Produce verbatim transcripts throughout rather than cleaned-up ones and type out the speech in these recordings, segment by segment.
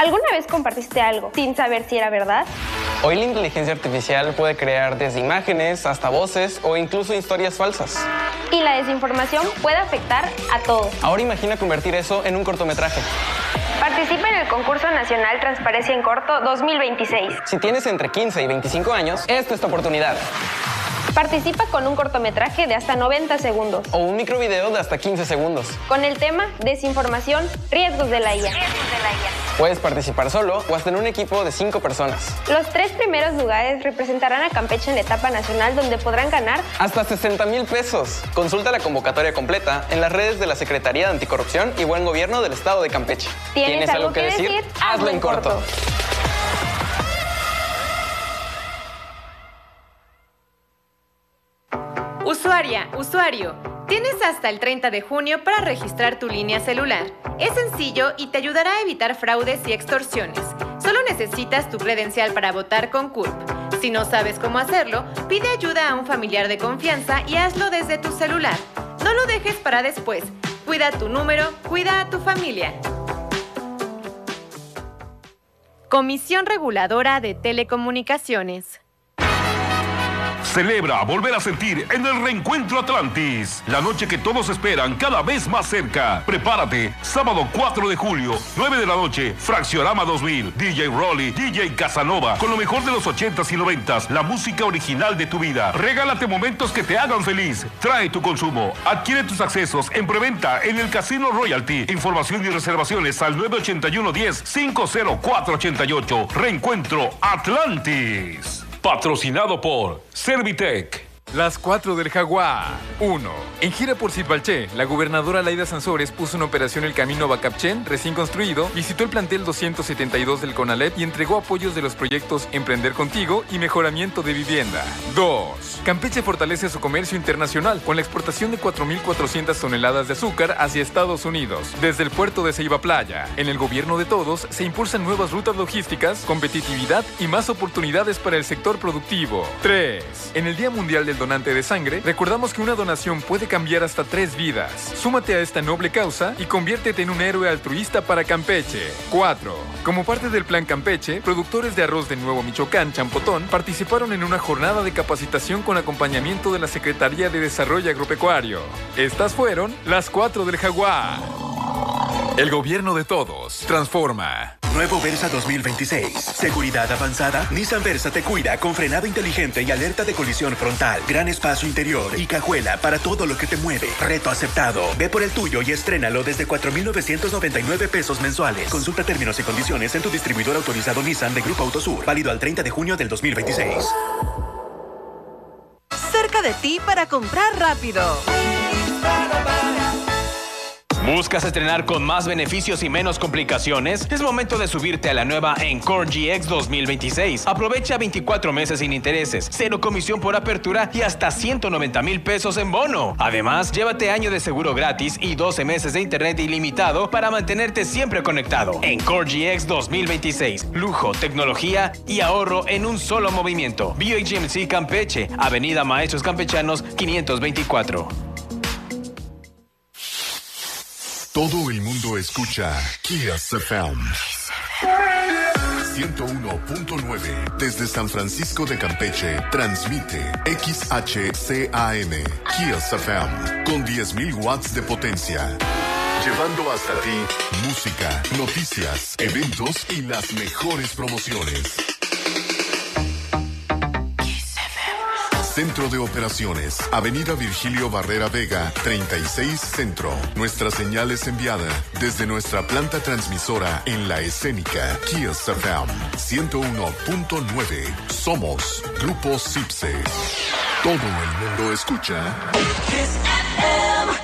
¿Alguna vez compartiste algo sin saber si era verdad? Hoy la inteligencia artificial puede crear desde imágenes hasta voces o incluso historias falsas. Y la desinformación puede afectar a todos. Ahora imagina convertir eso en un cortometraje. Participa en el concurso nacional Transparencia en Corto dos mil veintiséis. Si tienes entre quince y veinticinco años, esta es tu oportunidad. Participa con un cortometraje de hasta noventa segundos. O un microvideo de hasta quince segundos. Con el tema Desinformación, riesgos de la I A. Riesgos de la I A. Puedes participar solo o hasta en un equipo de cinco personas. Los tres primeros lugares representarán a Campeche en la etapa nacional, donde podrán ganar hasta sesenta mil pesos. Consulta la convocatoria completa en las redes de la Secretaría de Anticorrupción y Buen Gobierno del Estado de Campeche. ¿Tienes, ¿Tienes algo, algo que decir? decir? Hazlo en corto. corto. Usuaria, usuario, tienes hasta el treinta de junio para registrar tu línea celular. Es sencillo y te ayudará a evitar fraudes y extorsiones. Solo necesitas tu credencial para votar con C U R P. Si no sabes cómo hacerlo, pide ayuda a un familiar de confianza y hazlo desde tu celular. No lo dejes para después. Cuida tu número, cuida a tu familia. Comisión Reguladora de Telecomunicaciones. Celebra volver a sentir en el Reencuentro Atlantis, la noche que todos esperan cada vez más cerca. Prepárate, sábado cuatro de julio, nueve de la noche, Fracciorama dos mil, D J Rolly, D J Casanova, con lo mejor de los ochentas y noventas, la música original de tu vida. Regálate momentos que te hagan feliz. Trae tu consumo. Adquiere tus accesos en preventa en el Casino Royalty. Información y reservaciones al nueve ochenta y uno diez, cincuenta cuatro ochenta y ocho. Reencuentro Atlantis. Patrocinado por Servitec. Las cuatro del Jaguar. uno. En gira por Sipalché, la gobernadora Laida Sansores puso en operación el camino Bacapchen, recién construido, visitó el plantel doscientos setenta y dos del CONALEP y entregó apoyos de los proyectos Emprender Contigo y Mejoramiento de Vivienda. dos. Campeche fortalece su comercio internacional con la exportación de cuatro mil cuatrocientas toneladas de azúcar hacia Estados Unidos, desde el puerto de Ceiba Playa. En el gobierno de todos se impulsan nuevas rutas logísticas, competitividad y más oportunidades para el sector productivo. tres. En el Día Mundial del Donante de Sangre, recordamos que una donación puede cambiar hasta tres vidas. Súmate a esta noble causa y conviértete en un héroe altruista para Campeche. cuatro. Como parte del Plan Campeche, productores de arroz de Nuevo Michoacán, Champotón, participaron en una jornada de capacitación con acompañamiento de la Secretaría de Desarrollo Agropecuario. Estas fueron las cuatro del Jaguar. El gobierno de todos. Transforma. Nuevo Versa dos mil veintiséis. Seguridad avanzada. Nissan Versa te cuida con frenado inteligente y alerta de colisión frontal. Gran espacio interior y cajuela para todo lo que te mueve. Reto aceptado. Ve por el tuyo y estrénalo desde cuatro mil novecientos noventa y nueve pesos mensuales. Consulta términos y condiciones en tu distribuidor autorizado Nissan de Grupo Autosur. Válido al treinta de junio del dos mil veintiséis. Cerca de ti para comprar rápido. ¿Buscas estrenar con más beneficios y menos complicaciones? Es momento de subirte a la nueva Encore G X dos mil veintiséis. Aprovecha veinticuatro meses sin intereses, cero comisión por apertura y hasta ciento noventa mil pesos en bono. Además, llévate año de seguro gratis y doce meses de internet ilimitado para mantenerte siempre conectado. Encore G X dos mil veintiséis. Lujo, tecnología y ahorro en un solo movimiento. B H M C Campeche, Avenida Maestros Campechanos quinientos veinticuatro. Todo el mundo escucha Kiss F M ciento uno punto nueve desde San Francisco de Campeche. Transmite X H C A M Kiss F M con diez mil watts de potencia, llevando hasta ti música, noticias, eventos y las mejores promociones. Centro de Operaciones, Avenida Virgilio Barrera Vega, treinta y seis Centro. Nuestra señal es enviada desde nuestra planta transmisora en la escénica Kiss F M ciento uno punto nueve. Somos Grupo Cipse. Todo el mundo escucha Kiss F M.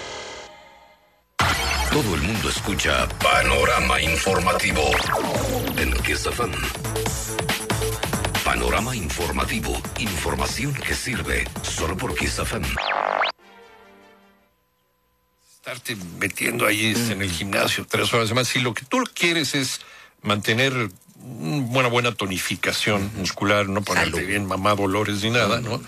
Todo el mundo escucha Panorama Informativo en Kiss F M. Panorama Informativo. Información que sirve solo por Kiss F M. Estarte metiendo ahí mm. en el gimnasio tres horas más. Si lo que tú quieres es mantener una buena tonificación muscular, no ponerte Salud. bien mamá dolores ni nada, ¿no?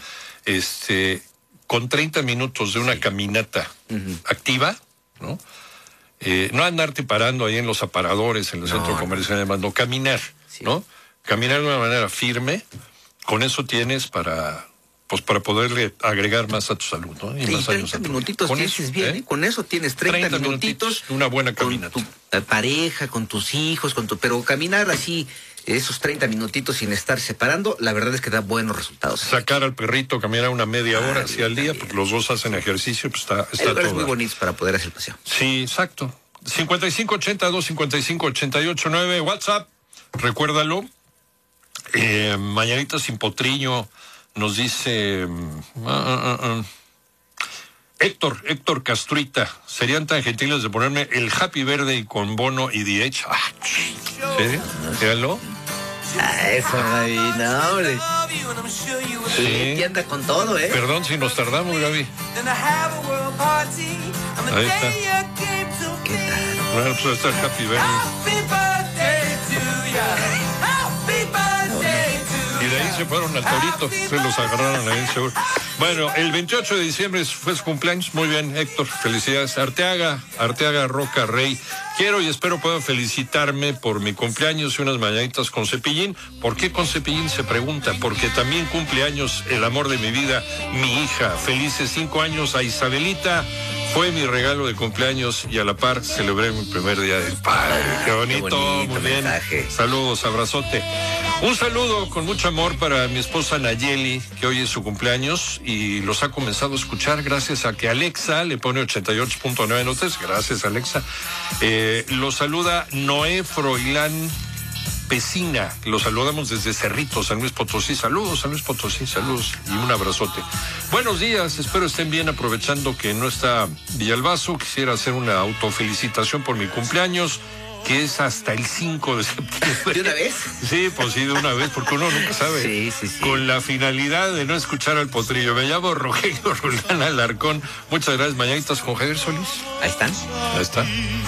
Este, con treinta minutos de una sí. caminata uh-huh. activa, ¿no? Eh, no andarte parando ahí en los aparadores, en el no, centro comercial, además, no, caminar, sí. ¿no? Caminar de una manera firme, con eso tienes para... pues para poderle agregar más a tu salud, ¿no? Y sí, más treinta años minutitos con dices eso, bien, ¿eh? ¿eh? Con eso tienes treinta, treinta minutitos, minutitos, una buena caminata. Con tu pareja, con tus hijos, con tu, pero caminar así, esos treinta minutitos sin estar separando, la verdad es que da buenos resultados. Sacar al perrito, caminar una media hora ah, hacia el día, porque los dos hacen ejercicio, pues está, está todo. Es muy bonito para poder hacer el paseo. Sí, exacto. cincuenta y cinco ochenta, dos cincuenta y cinco ochenta y ocho nueve, WhatsApp, recuérdalo. Eh, Mañanita sin potrillo. Nos dice uh, uh, uh, uh. Héctor, Héctor Castruita, serían tan gentiles de ponerme el Happy Birthday con Bono y D H. Ah, ¿sí? Díganlo. Ah, eso, Gaby, no, hombre. Sí. Sí, anda con todo, ¿eh? Perdón si nos tardamos, Gaby. Ahí está. ¿Qué tal? Bueno, pues está el Happy Birthday. Y de ahí se fueron al torito, se los agarraron ahí seguro. Bueno, el veintiocho de diciembre fue su cumpleaños. Muy bien, Héctor, felicidades. Arteaga, Arteaga Roca Rey. Quiero y espero puedan felicitarme por mi cumpleaños y unas mañanitas con Cepillín. ¿Por qué con Cepillín? Se pregunta. Porque también cumple años el amor de mi vida, mi hija. Felices cinco años a Isabelita. Fue mi regalo de cumpleaños y a la par celebré mi primer día del padre. Qué bonito, Qué bonito muy bien. Mensaje. Saludos, abrazote. Un saludo con mucho amor para mi esposa Nayeli, que hoy es su cumpleaños y los ha comenzado a escuchar gracias a que Alexa le pone ochenta y ocho punto nueve notas. Gracias, Alexa. Eh, los saluda Noé Froilán Pesina. Los saludamos desde Cerrito, San Luis Potosí. Saludos, San Luis Potosí, saludos y un abrazote. Buenos días, espero estén bien, aprovechando que no está Villalbazo. Quisiera hacer una autofelicitación por mi cumpleaños, que es hasta el cinco de septiembre. ¿De una vez? Sí, pues sí, de una vez, porque uno nunca sabe. Sí, sí, sí. Con la finalidad de no escuchar al potrillo. Me llamo Rogelio Rolán Alarcón. Muchas gracias. Mañanitas con Javier Solís. Ahí están. Ahí están.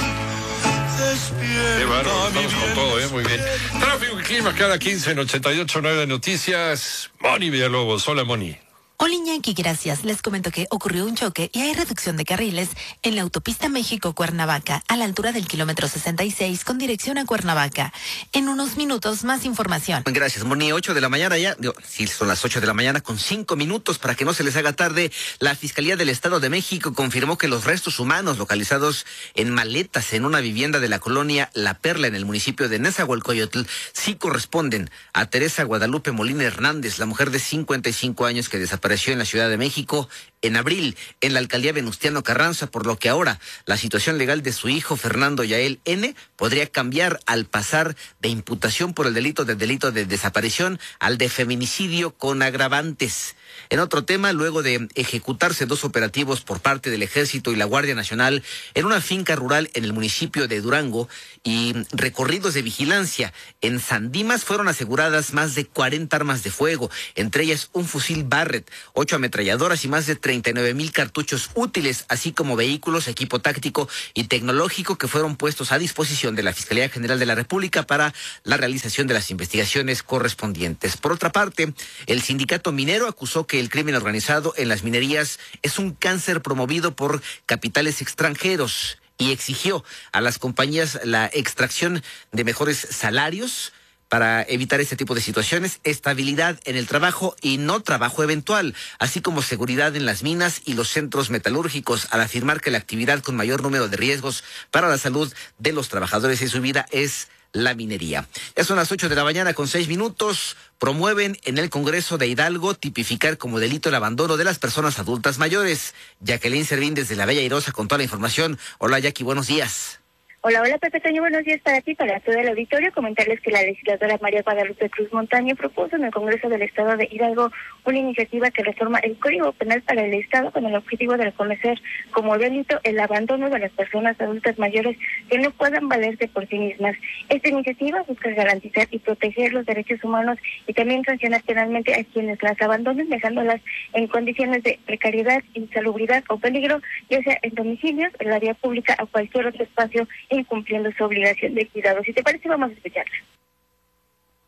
Qué bárbaro, estamos con todo, ¿eh? Muy bien. Tráfico y clima cada quince en ochenta y ocho punto nueve Noticias. Moni Villalobos. Hola, Moni. Hola, Iñaki, gracias. Les comento que ocurrió un choque y hay reducción de carriles en la autopista México-Cuernavaca, a la altura del kilómetro sesenta y seis, con dirección a Cuernavaca. En unos minutos, más información. Gracias, Moni. ocho de la mañana ya. Digo, sí, son las ocho de la mañana con cinco minutos para que no se les haga tarde. La Fiscalía del Estado de México confirmó que los restos humanos localizados en maletas en una vivienda de la colonia La Perla en el municipio de Nezahualcóyotl sí corresponden a Teresa Guadalupe Molina Hernández, la mujer de cincuenta y cinco años que desapareció en la Ciudad de México en abril en la alcaldía Venustiano Carranza, por lo que ahora la situación legal de su hijo Fernando Yael N. podría cambiar al pasar de imputación por el delito de delito de desaparición al de feminicidio con agravantes. En otro tema, luego de ejecutarse dos operativos por parte del Ejército y la Guardia Nacional en una finca rural en el municipio de Durango y recorridos de vigilancia en San Dimas, fueron aseguradas más de cuarenta armas de fuego, entre ellas un fusil Barrett, ocho ametralladoras y más de treinta y nueve mil cartuchos útiles, así como vehículos, equipo táctico y tecnológico que fueron puestos a disposición de la Fiscalía General de la República para la realización de las investigaciones correspondientes. Por otra parte, el sindicato minero acusó que el crimen organizado en las minerías es un cáncer promovido por capitales extranjeros y exigió a las compañías la extracción de mejores salarios para evitar este tipo de situaciones, estabilidad en el trabajo y no trabajo eventual, así como seguridad en las minas y los centros metalúrgicos, al afirmar que la actividad con mayor número de riesgos para la salud de los trabajadores y su vida es la minería. Ya son las ocho de la mañana con seis minutos. Promueven en el Congreso de Hidalgo tipificar como delito el abandono de las personas adultas mayores. Jacqueline Servín desde la Bella Airosa con toda la información. Hola, Jackie, buenos días. Hola, hola Pepe Toño, buenos días para ti, para todo el auditorio. Comentarles que la legisladora María Guadalupe Cruz Montaño propuso en el Congreso del Estado de Hidalgo una iniciativa que reforma el Código Penal para el Estado con el objetivo de reconocer como delito el abandono de las personas adultas mayores que no puedan valerse por sí mismas. Esta iniciativa busca garantizar y proteger los derechos humanos y también sancionar penalmente a quienes las abandonen, dejándolas en condiciones de precariedad, insalubridad o peligro, ya sea en domicilios, en la vía pública o cualquier otro espacio, incumpliendo su obligación de cuidado. Si te parece, vamos a escucharla.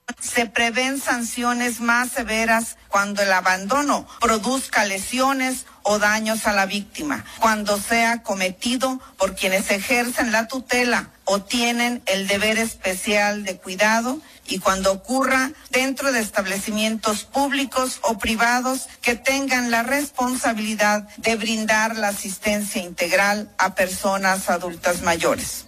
Se prevén sanciones más severas cuando el abandono produzca lesiones o daños a la víctima, cuando sea cometido por quienes ejercen la tutela o tienen el deber especial de cuidado y cuando ocurra dentro de establecimientos públicos o privados que tengan la responsabilidad de brindar la asistencia integral a personas adultas mayores.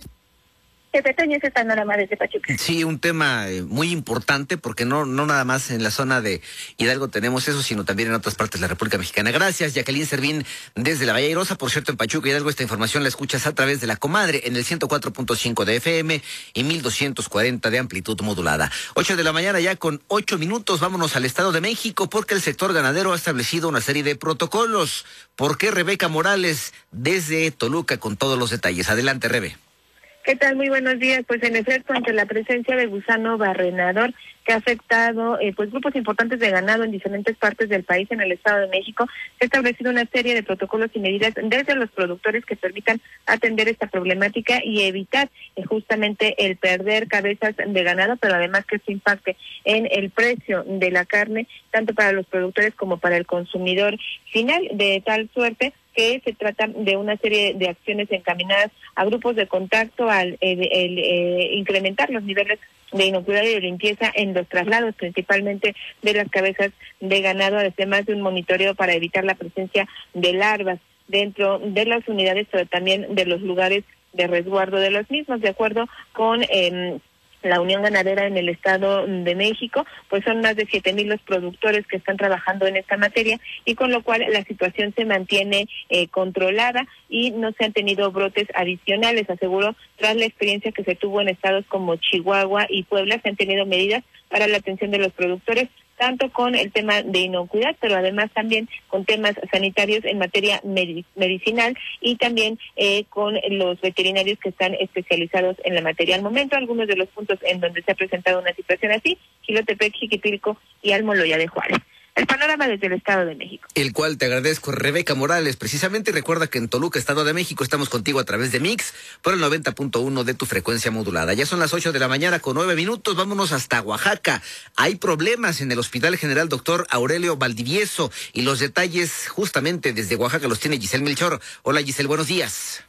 Pepe Toño, ese panorama desde Pachuca. Sí, un tema eh, muy importante porque no no nada más en la zona de Hidalgo tenemos eso, sino también en otras partes de la República Mexicana. Gracias, Jacqueline Servín, desde la Valle Airosa. Por cierto, en Pachuca, Hidalgo, esta información la escuchas a través de La Comadre en el ciento cuatro punto cinco de F M y mil doscientos cuarenta de amplitud modulada. Ocho de la mañana ya con ocho minutos. Vámonos al Estado de México porque el sector ganadero ha establecido una serie de protocolos. ¿Por qué? Rebeca Morales desde Toluca con todos los detalles. Adelante, Rebe. ¿Qué tal? Muy buenos días. Pues en efecto, ante la presencia de gusano barrenador que ha afectado eh, pues grupos importantes de ganado en diferentes partes del país, en el Estado de México, se ha establecido una serie de protocolos y medidas desde los productores que permitan atender esta problemática y evitar eh, justamente el perder cabezas de ganado, pero además que esto impacte en el precio de la carne, tanto para los productores como para el consumidor final, de tal suerte que se trata de una serie de acciones encaminadas a grupos de contacto, al el, el, eh, incrementar los niveles de inocuidad y de limpieza en los traslados, principalmente de las cabezas de ganado, además de un monitoreo para evitar la presencia de larvas dentro de las unidades, pero también de los lugares de resguardo de los mismos, de acuerdo con eh, la Unión Ganadera en el Estado de México, pues son más de siete mil los productores que están trabajando en esta materia y con lo cual la situación se mantiene eh, controlada y no se han tenido brotes adicionales. Aseguró, tras la experiencia que se tuvo en estados como Chihuahua y Puebla, se han tenido medidas para la atención de los productores, tanto con el tema de inocuidad, pero además también con temas sanitarios en materia med- medicinal y también eh, con los veterinarios que están especializados en la materia. Al momento, algunos de los puntos en donde se ha presentado una situación así: Jilotepec, Jiquipilco y Almoloya de Juárez. El panorama desde el Estado de México. El cual te agradezco, Rebeca Morales. Precisamente recuerda que en Toluca, Estado de México, estamos contigo a través de Mix por el noventa punto uno de tu frecuencia modulada. Ya son las ocho de la mañana con nueve minutos. Vámonos hasta Oaxaca. Hay problemas en el Hospital General Doctor Aurelio Valdivieso y los detalles justamente desde Oaxaca los tiene Giselle Melchor. Hola, Giselle, buenos días.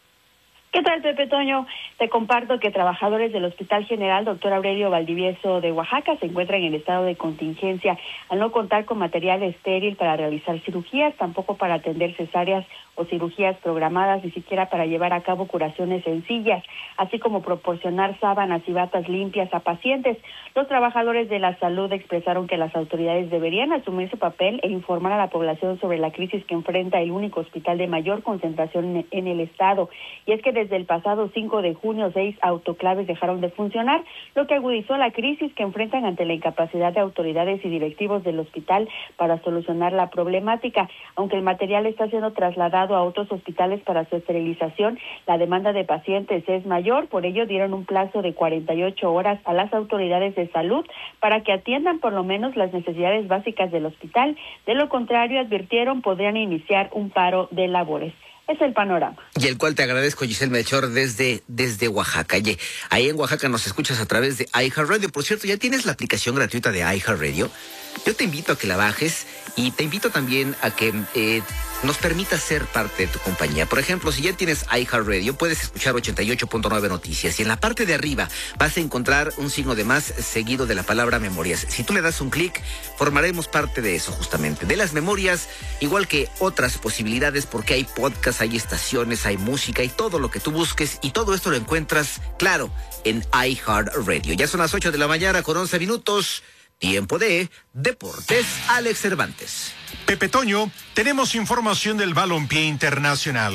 ¿Qué tal, Pepe Toño? Te comparto que trabajadores del Hospital General Doctor Aurelio Valdivieso de Oaxaca se encuentran en estado de contingencia al no contar con material estéril para realizar cirugías, tampoco para atender cesáreas o cirugías programadas, ni siquiera para llevar a cabo curaciones sencillas, así como proporcionar sábanas y batas limpias a pacientes. Los trabajadores de la salud expresaron que las autoridades deberían asumir su papel e informar a la población sobre la crisis que enfrenta el único hospital de mayor concentración en el estado. Y es que desde el pasado cinco de junio, seis autoclaves dejaron de funcionar, lo que agudizó la crisis que enfrentan ante la incapacidad de autoridades y directivos del hospital para solucionar la problemática. Aunque el material está siendo trasladado a otros hospitales para su esterilización, la demanda de pacientes es mayor, por ello dieron un plazo de cuarenta y ocho horas a las autoridades de salud para que atiendan por lo menos las necesidades básicas del hospital. De lo contrario, advirtieron, podrían iniciar un paro de labores. Es el panorama. Y el cual te agradezco, Giselle Melchor, desde, desde Oaxaca. Oye, ahí en Oaxaca nos escuchas a través de iHeartRadio. Por cierto, ¿ya tienes la aplicación gratuita de iHeartRadio? Yo te invito a que la bajes y te invito también a que eh, nos permitas ser parte de tu compañía. Por ejemplo, si ya tienes iHeartRadio, puedes escuchar ochenta y ocho punto nueve Noticias y en la parte de arriba vas a encontrar un signo de más seguido de la palabra memorias. Si tú le das un clic, formaremos parte de eso justamente, de las memorias, igual que otras posibilidades, porque hay podcasts, hay estaciones, hay música y todo lo que tú busques, y todo esto lo encuentras, claro, en iHeartRadio. Ya son las ocho de la mañana con once minutos. Tiempo de Deportes, Alex Cervantes. Pepe Toño, tenemos información del balompié internacional.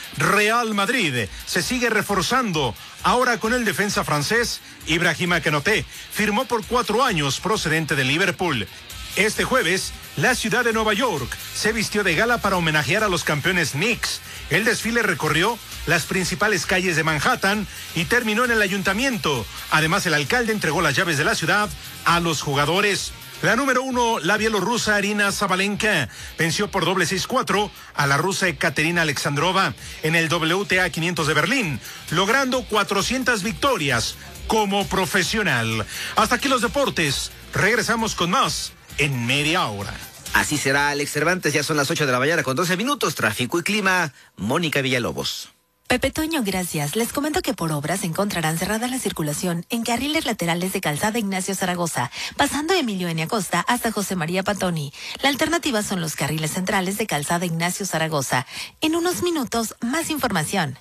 Real Madrid se sigue reforzando, ahora con el defensa francés Ibrahima Konaté, firmó por cuatro años procedente de Liverpool. Este jueves, la ciudad de Nueva York se vistió de gala para homenajear a los campeones Knicks. El desfile recorrió las principales calles de Manhattan y terminó en el ayuntamiento. Además, el alcalde entregó las llaves de la ciudad a los jugadores. La número uno, la bielorrusa Arina Sabalenka, venció por doble seis cuatro a la rusa Ekaterina Alexandrova en el W T A quinientos de Berlín, logrando cuatrocientas victorias como profesional. Hasta aquí los deportes. Regresamos con más en media hora. Así será, Alex Cervantes. Ya son las ocho de la mañana con doce minutos. Tráfico y clima, Mónica Villalobos. Pepe Toño, gracias. Les comento que por obras encontrarán cerrada la circulación en carriles laterales de Calzada Ignacio Zaragoza, pasando Emilio N. Acosta hasta José María Patoni. La alternativa son los carriles centrales de Calzada Ignacio Zaragoza. En unos minutos, más información.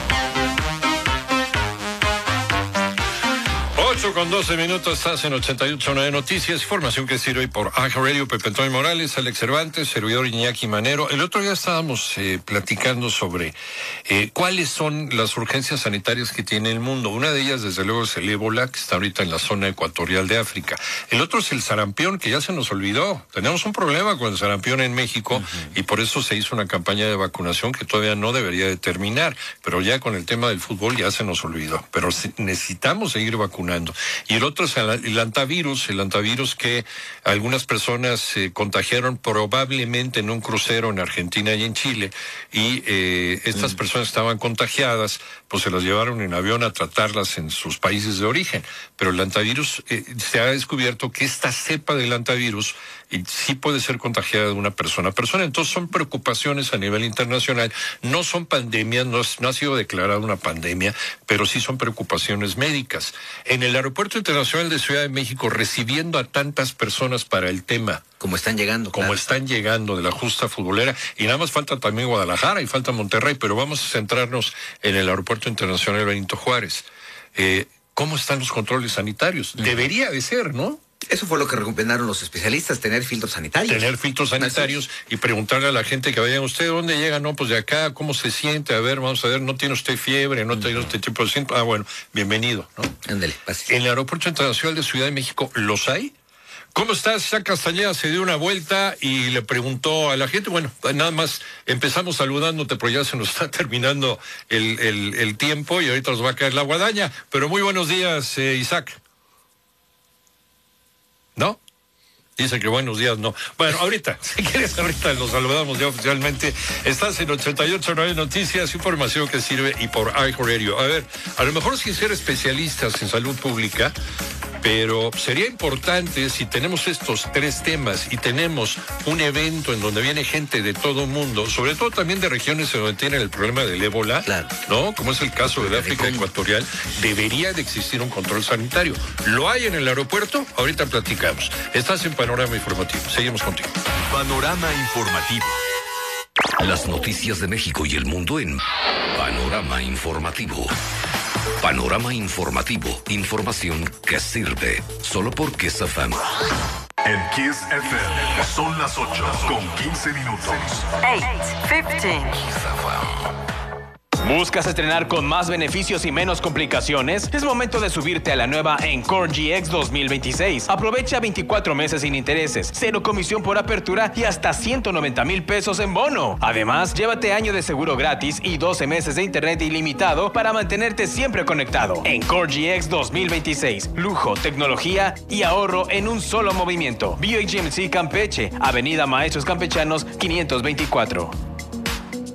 ocho con doce minutos, estás en ochenta y ocho de Noticias, información que sirve por Aja Radio, Pepe Toño Morales, Alex Cervantes, servidor Iñaki Manero. El otro día estábamos eh, platicando sobre eh, cuáles son las urgencias sanitarias que tiene el mundo. Una de ellas, desde luego, es el ébola, que está ahorita en la zona ecuatorial de África. El otro es el sarampión, que ya se nos olvidó. Tenemos un problema con el sarampión en México, uh-huh. y por eso se hizo una campaña de vacunación que todavía no debería de terminar. Pero ya con el tema del fútbol ya se nos olvidó. Pero necesitamos seguir vacunando. Y el otro es el antivirus, el antivirus que algunas personas se eh, contagiaron probablemente en un crucero en Argentina y en Chile, y eh, estas mm. personas estaban contagiadas, pues se las llevaron en avión a tratarlas en sus países de origen. Pero el antivirus, eh, se ha descubierto que esta cepa del antivirus y sí puede ser contagiada de una persona a persona. Entonces son preocupaciones a nivel internacional. No son pandemias, no, es, no ha sido declarada una pandemia, pero sí son preocupaciones médicas. En el Aeropuerto Internacional de Ciudad de México, recibiendo a tantas personas para el tema. Como están llegando. Como claro. están llegando de la justa futbolera. Y nada más falta también Guadalajara y falta Monterrey, pero vamos a centrarnos en el Aeropuerto Internacional Benito Juárez. Eh, ¿Cómo están los controles sanitarios? Uh-huh. Debería de ser, ¿no? Eso fue lo que recomendaron los especialistas, tener filtros sanitarios. Tener filtros sanitarios y preguntarle a la gente que vaya, ¿usted dónde llega? No, pues de acá, ¿cómo se siente? A ver, vamos a ver, ¿no tiene usted fiebre? ¿No uh-huh. tiene usted tipo de síntomas? Ah, bueno, bienvenido, ¿no? Ándale, pase. En el Aeropuerto Internacional de Ciudad de México, ¿los hay? ¿Cómo estás? Isaac Castañeda se dio una vuelta y le preguntó a la gente, bueno, nada más empezamos saludándote, pero ya se nos está terminando el, el, el tiempo y ahorita nos va a caer la guadaña. Pero muy buenos días, eh, Isaac. ¿No? Dice que buenos días, no. Bueno, ahorita, si quieres, ahorita los saludamos ya oficialmente. Estás en ochenta y ocho nueve Noticias, información que sirve y por iHeartRadio. A ver, a lo mejor sin ser especialistas en salud pública, pero sería importante si tenemos estos tres temas y tenemos un evento en donde viene gente de todo el mundo, sobre todo también de regiones en donde tienen el problema del ébola, claro. ¿no? Como es el caso del África Ecuatorial, debería de existir un control sanitario. ¿Lo hay en el aeropuerto? Ahorita platicamos. Estás en Panorama Informativo. Seguimos contigo. Panorama Informativo. Las noticias de México y el mundo en Panorama Informativo. Panorama Informativo. Información que sirve. Solo por Kiss F M. En Kiss F M son las ocho con quince minutos. ocho, quince. ¿Buscas estrenar con más beneficios y menos complicaciones? Es momento de subirte a la nueva Encore G X dos mil veintiséis. Aprovecha veinticuatro meses sin intereses, cero comisión por apertura y hasta ciento noventa mil pesos en bono. Además, llévate año de seguro gratis y doce meses de internet ilimitado para mantenerte siempre conectado. Encore G X dos mil veintiséis. Lujo, tecnología y ahorro en un solo movimiento. B H G M C Campeche, Avenida Maestros Campechanos quinientos veinticuatro.